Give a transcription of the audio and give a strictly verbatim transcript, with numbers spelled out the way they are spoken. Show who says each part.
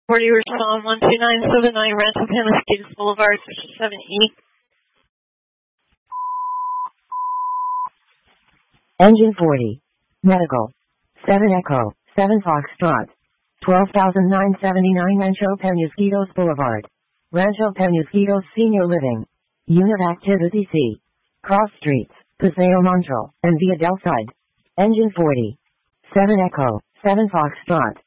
Speaker 1: forty respond one two nine seven nine Rancho Penasquitos Boulevard, seven E.
Speaker 2: Engine forty. Medical. seven Echo, seven Foxtrot. twelve thousand nine hundred seventy-nine Rancho Penasquitos Boulevard. Rancho Penasquitos Senior Living. Unit Activity C. Cross Streets, Paseo Montreal, and Via del Sud. Engine forty. seven Echo, seven Foxtrot.